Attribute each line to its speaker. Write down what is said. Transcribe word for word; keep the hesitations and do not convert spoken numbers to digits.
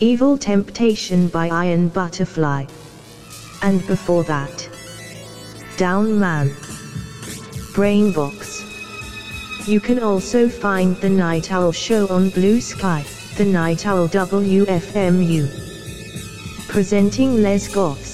Speaker 1: Evil Temptation by Iron Butterfly. And before that, Down Man, Brainbox. You can also find The Night Owl Show on Blue Sky, The Night Owl W F M U. Presenting Les Goths.